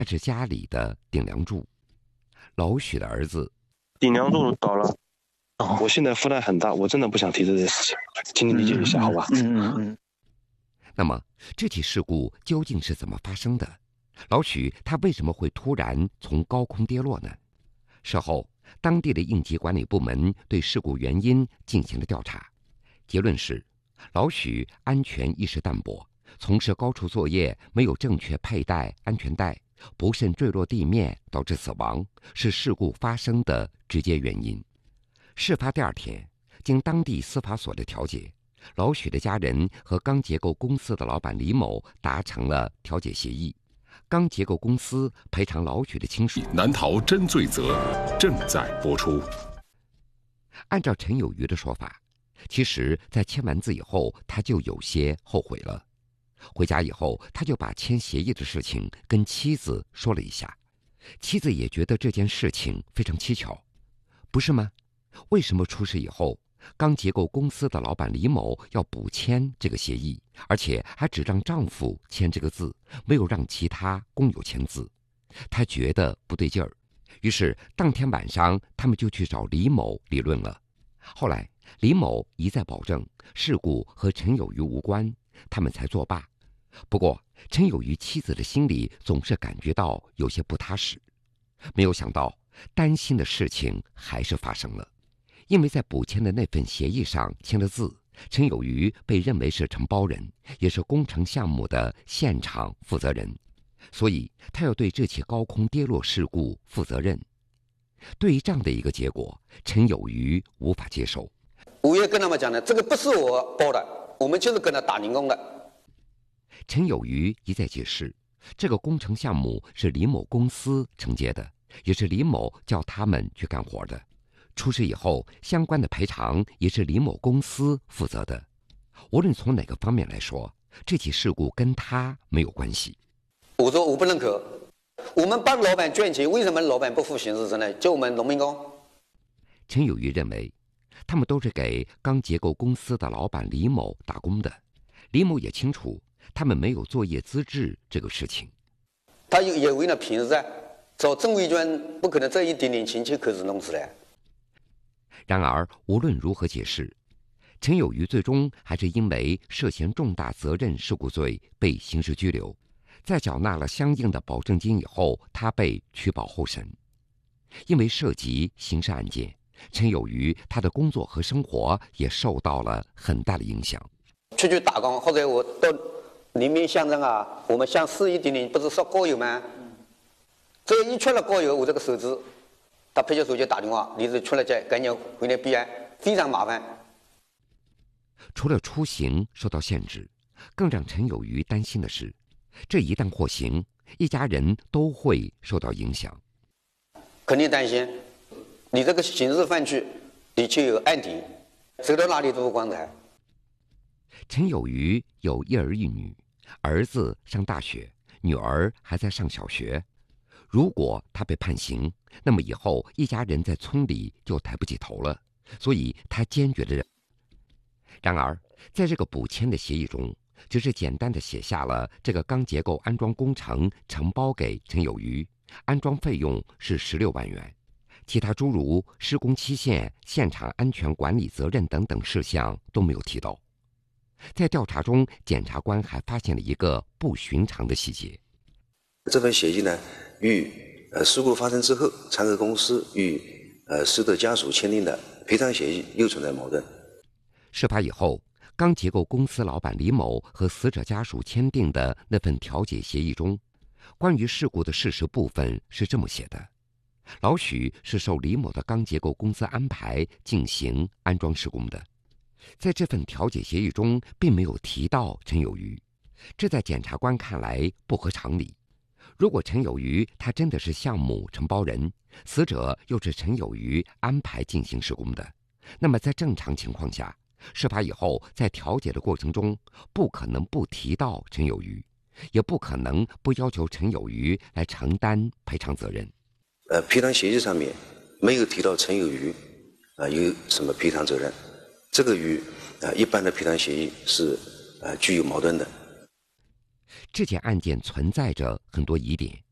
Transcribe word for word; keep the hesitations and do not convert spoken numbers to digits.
那是家里的顶梁柱。老许的儿子， 顶梁柱倒了，我现在负担很大，我真的不想提这件事情，请你理解一下，好吧？ 嗯嗯嗯。 那么这起事故究竟是怎么发生的？老许他为什么会突然从高空跌落呢？事后，当地的应急管理部门对事故原因进行了调查，结论是，老许安全意识淡薄，从事高处作业没有正确佩戴安全带，不慎坠落地面导致死亡，是事故发生的直接原因。事发第二天，经当地司法所的调解，老许的家人和钢结构公司的老板李某达成了调解协议，钢结构公司赔偿老许的亲属。 难逃真罪责，正在播出。 按照陈有余的说法，其实在签完字以后，他就有些后悔了。回家以后，他就把签协议的事情跟妻子说了一下，妻子也觉得这件事情非常蹊跷，不是吗？为什么出事以后，钢结构公司的老板李某要补签这个协议，而且还只让丈夫签这个字，没有让其他工友签字？她觉得不对劲儿，于是当天晚上他们就去找李某理论了。后来李某一再保证事故和陈有余无关，他们才作罢。不过陈有余妻子的心里总是感觉到有些不踏实，没有想到担心的事情还是发生了。因为在补签的那份协议上签了字，陈有余被认为是承包人，也是工程项目的现场负责人，所以他要对这起高空跌落事故负责任。对于这样的一个结果，陈有余无法接受。 我也跟他们讲的，这个不是我包的，我们就是跟他打零工的。 陈有余一再解释，这个工程项目是李某公司承接的，也是李某叫他们去干活的。出事以后，相关的赔偿也是李某公司负责的。无论从哪个方面来说，这起事故跟他没有关系。 我说我不认可，我们帮老板赚钱，为什么老板不负刑事责任？就我们农民工。 陈有余认为，他们都是给钢结构公司的老板李某打工的，李某也清楚他们没有作业资质这个事情。 他也为了平时啊，找郑维娟不可能这一点点钱就可是弄出来。 然而无论如何解释，陈有余最终还是因为涉嫌重大责任事故罪被刑事拘留，在缴纳了相应的保证金以后，他被取保候审。因为涉及刑事案件，陈有余他的工作和生活也受到了很大的影响。 出去打工，或者我到黎明乡镇啊，我们乡市一点点不是烧高油吗？这一缺了高油，我这个手指，他派出所就打电话，你是出了街，赶紧回来备案，非常麻烦。 除了出行受到限制，更让陈有余担心的是，这一旦获刑，一家人都会受到影响。 肯定担心，你这个刑事犯罪，你就有案底，走到哪里都不光彩。 陈有余有一儿一女，儿子上大学，女儿还在上小学。如果他被判刑，那么以后一家人在村里就抬不起头了，所以他坚决的认。然而，在这个补签的协议中，只是简单的写下了这个钢结构安装工程承包给陈有余，安装费用是十六万元，其他诸如施工期限、现场安全管理责任等等事项都没有提到。在调查中，检察官还发现了一个不寻常的细节。 这份协议呢，与呃事故发生之后，长河公司与呃死者家属签订的赔偿协议又存在矛盾。 事发以后，钢结构公司老板李某和死者家属签订的那份调解协议中，关于事故的事实部分是这么写的：老许是受李某的钢结构公司安排进行安装施工的。在这份调解协议中，并没有提到陈有余，这在检察官看来不合常理。如果陈有余他真的是项目承包人，死者又是陈有余安排进行施工的，那么在正常情况下，事发以后在调解的过程中，不可能不提到陈有余，也不可能不要求陈有余来承担赔偿责任。 呃，赔偿协议上面没有提到陈有余啊、呃、有什么赔偿责任，这个与啊、呃、一般的赔偿协议是啊、呃、具有矛盾的。 这件案件存在着很多疑点，